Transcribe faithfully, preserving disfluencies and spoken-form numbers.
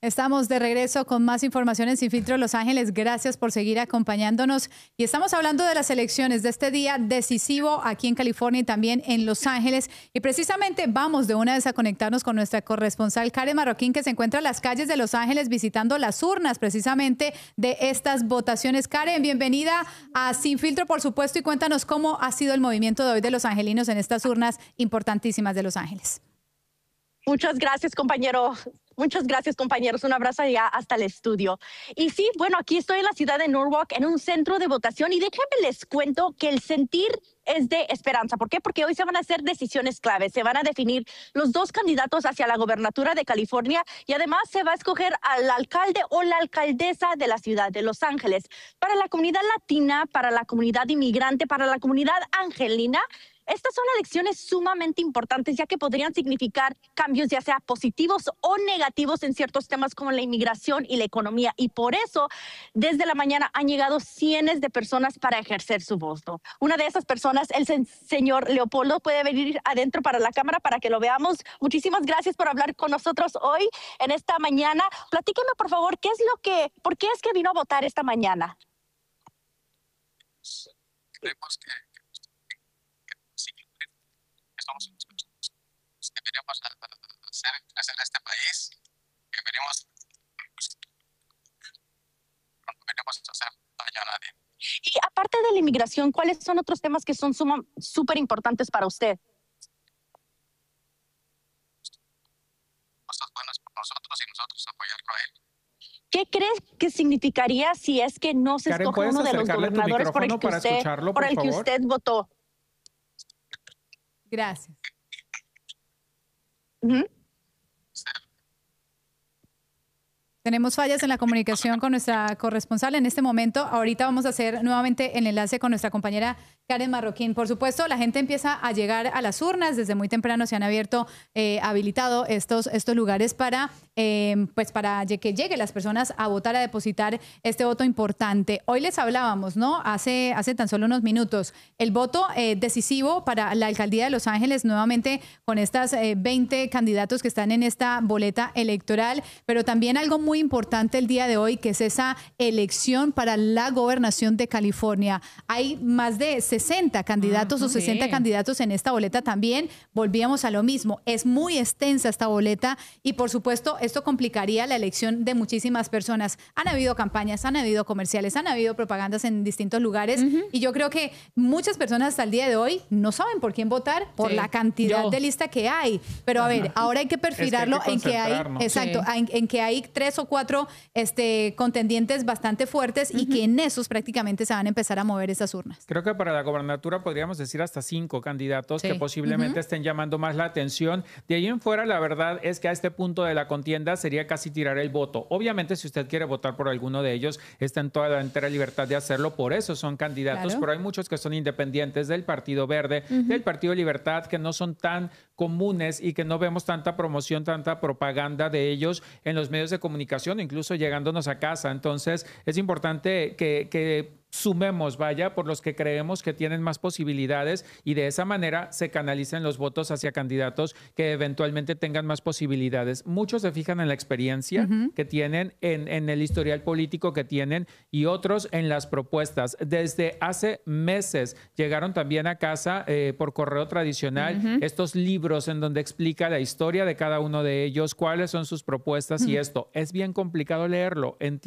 Estamos de regreso con más información en Sin Filtro Los Ángeles. Gracias por seguir acompañándonos. Y estamos hablando de las elecciones de este día decisivo aquí en California y también en Los Ángeles. Y precisamente vamos de una vez a conectarnos con nuestra corresponsal Karen Marroquín, que se encuentra en las calles de Los Ángeles visitando las urnas precisamente de estas votaciones. Karen, bienvenida a Sin Filtro, por supuesto, y cuéntanos cómo ha sido el movimiento de hoy de los angelinos en estas urnas importantísimas de Los Ángeles. Muchas gracias, compañero. Muchas gracias, compañeros. Un abrazo allá hasta el estudio. Y sí, bueno, aquí estoy en la ciudad de Norwalk, en un centro de votación, y déjenme les cuento que el sentir es de esperanza. ¿Por qué? Porque hoy se van a hacer decisiones claves. Se van a definir los dos candidatos hacia la gobernatura de California y además se va a escoger al alcalde o la alcaldesa de la ciudad de Los Ángeles. Para la comunidad latina, para la comunidad inmigrante, para la comunidad angelina, estas son elecciones sumamente importantes, ya que podrían significar cambios ya sea positivos o negativos en ciertos temas como la inmigración y la economía. Y por eso, desde la mañana han llegado cientos de personas para ejercer su voto. Una de esas personas, el se señor Leopoldo, puede venir adentro para la cámara para que lo veamos. Muchísimas gracias por hablar con nosotros hoy, en esta mañana. Platíqueme, por favor, ¿qué es lo que, por qué es que vino a votar esta mañana? Creemos que somos los que venimos a hacer crecer este país, que venimos, no venimos a hacer daño a nadie. Y aparte de la inmigración, ¿cuáles son otros temas que son súper importantes para usted? Cosas buenas por nosotros y nosotros apoyarlo a él. ¿Qué crees que significaría si es que no se Karen, escoge uno de los gobernadores por el que usted, por el que usted votó? Gracias. Uh-huh. Tenemos fallas en la comunicación con nuestra corresponsal en este momento. Ahorita vamos a hacer nuevamente el enlace con nuestra compañera Karen Marroquín. Por supuesto, la gente empieza a llegar a las urnas. Desde muy temprano se han abierto, eh, habilitado estos, estos lugares para, eh, pues para que lleguen las personas a votar, a depositar este voto importante. Hoy les hablábamos, ¿no? Hace, hace tan solo unos minutos. El voto eh, decisivo para la alcaldía de Los Ángeles, nuevamente con estas eh, veinte candidatos que están en esta boleta electoral, pero también algo muy importante el día de hoy, que es esa elección para la gobernación de California. Hay más de sesenta candidatos uh-huh. o sesenta candidatos en esta boleta también. Volvíamos a lo mismo. Es muy extensa esta boleta y, por supuesto, esto complicaría la elección de muchísimas personas. Han habido campañas, han habido comerciales, han habido propagandas en distintos lugares uh-huh. y yo creo que muchas personas hasta el día de hoy no saben por quién votar por sí, la cantidad yo. de lista que hay. Pero a ver, ahora hay que perfilarlo es que hay en que hay, exacto, sí. en, en que hay tres o cuatro este, contendientes bastante fuertes uh-huh. y que en esos prácticamente se van a empezar a mover esas urnas. Creo que para la gobernatura podríamos decir hasta cinco candidatos sí. que posiblemente uh-huh. estén llamando más la atención. De ahí en fuera, la verdad es que a este punto de la contienda sería casi tirar el voto. Obviamente, si usted quiere votar por alguno de ellos, está en toda la entera libertad de hacerlo. Por eso son candidatos, claro. pero hay muchos que son independientes del Partido Verde, uh-huh. del Partido Libertad, que no son tan comunes y que no vemos tanta promoción, tanta propaganda de ellos en los medios de comunicación, incluso llegándonos a casa. Entonces, es importante que, que sumemos, vaya, por los que creemos que tienen más posibilidades y de esa manera se canalicen los votos hacia candidatos que eventualmente tengan más posibilidades. Muchos se fijan en la experiencia uh-huh. que tienen, en, en el historial político que tienen y otros en las propuestas. Desde hace meses llegaron también a casa eh, por correo tradicional uh-huh. estos libros en donde explica la historia de cada uno de ellos, cuáles son sus propuestas uh-huh. y esto. Es bien complicado leerlo. Entiendo